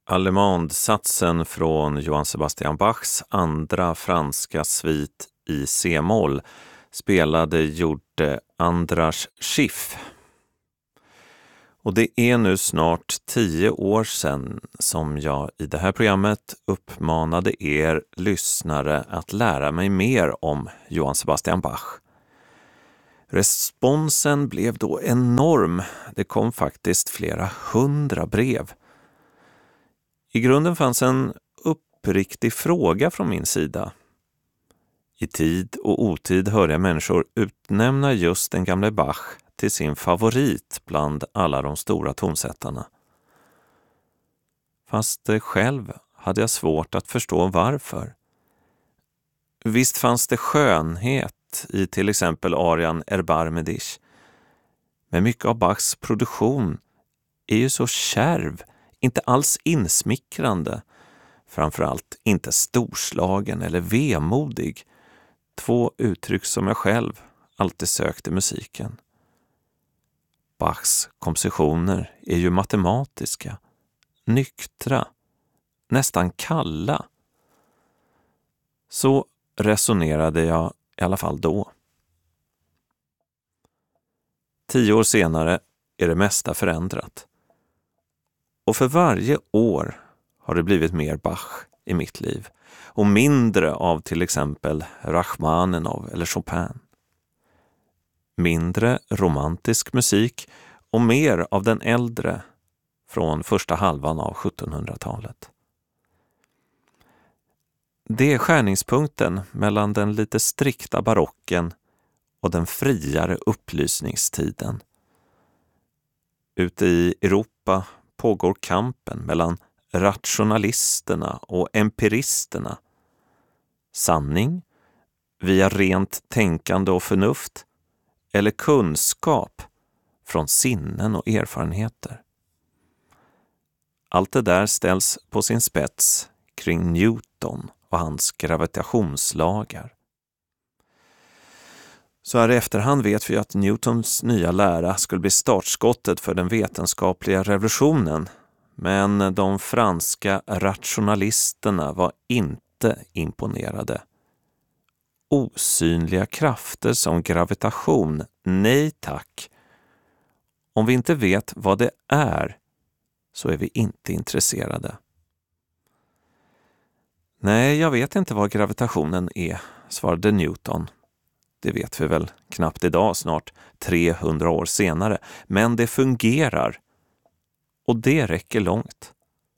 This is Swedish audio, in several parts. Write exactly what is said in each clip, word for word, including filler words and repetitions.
Allemande-satsen från Johann Sebastian Bachs andra franska svit i C-moll spelade gjorde Andras Schiff. Och det är nu snart tio år sedan som jag i det här programmet uppmanade er lyssnare att lära mig mer om Johann Sebastian Bach. Responsen blev då enorm. Det kom faktiskt flera hundra brev. I grunden fanns en uppriktig fråga från min sida. I tid och otid hörde jag människor utnämna just den gamle Bach till sin favorit bland alla de stora tonsättarna. Fast själv hade jag svårt att förstå varför. Visst fanns det skönhet i till exempel arian Erbarme dich. Men mycket av Bachs produktion är ju så kärv, inte alls insmickrande, framförallt inte storslagen eller vemodig. Två uttryck som jag själv alltid sökt i musiken. Bachs kompositioner är ju matematiska, nyktra, nästan kalla. Så resonerade jag i alla fall då. Tio år senare är det mesta förändrat. Och för varje år har det blivit mer Bach i mitt liv och mindre av till exempel Rachmaninov eller Chopin. Mindre romantisk musik och mer av den äldre från första halvan av sjuttonhundratalet. Det är skärningspunkten mellan den lite strikta barocken och den friare upplysningstiden. Ute i Europa pågår kampen mellan rationalisterna och empiristerna. Sanning via rent tänkande och förnuft eller kunskap från sinnen och erfarenheter. Allt det där ställs på sin spets kring Newton och hans gravitationslagar. Så här i efterhand vet vi att Newtons nya lära skulle bli startskottet för den vetenskapliga revolutionen, men de franska rationalisterna var inte imponerade. Osynliga krafter som gravitation, nej tack. Om vi inte vet vad det är så är vi inte intresserade. Nej, jag vet inte vad gravitationen är, svarade Newton. Det vet vi väl knappt idag, snart trehundra år senare. Men det fungerar. Och det räcker långt.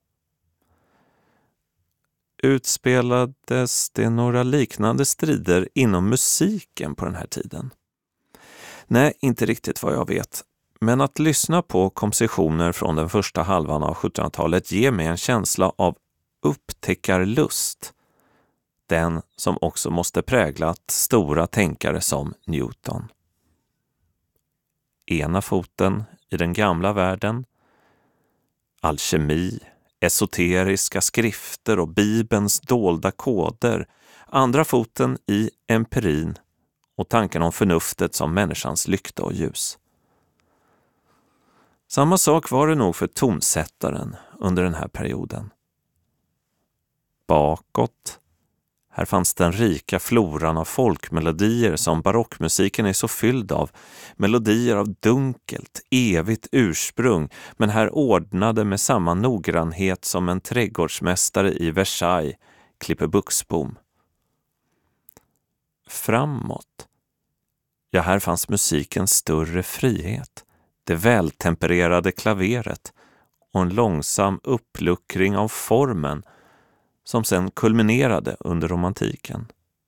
Utspelades det några liknande strider inom musiken på den här tiden? Nej, inte riktigt vad jag vet. Men att lyssna på kompositioner från den första halvan av sjuttonhundratalet ger mig en känsla av upptäckarlust. Den som också måste präglat stora tänkare som Newton. Ena foten i den gamla världen, alkemi, esoteriska skrifter och Bibelns dolda koder. Andra foten i empirin och tanken om förnuftet som människans lykta och ljus. Samma sak var det nog för tonsättaren under den här perioden. Bakåt, här fanns den rika floran av folkmelodier som barockmusiken är så fylld av. Melodier av dunkelt, evigt ursprung, men här ordnade med samma noggrannhet som en trädgårdsmästare i Versailles klipper buxbom. Framåt, ja, här fanns musiken större frihet. Det vältempererade klaveret och en långsam uppluckring av formen som sen kulminerade under romantiken.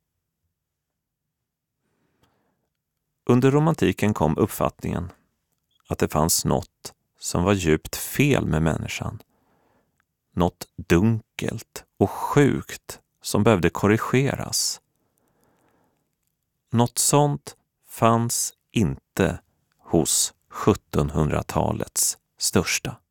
Under romantiken kom uppfattningen att det fanns något som var djupt fel med människan. Något dunkelt och sjukt som behövde korrigeras. Något sånt fanns inte hos sjuttonhundratalets största.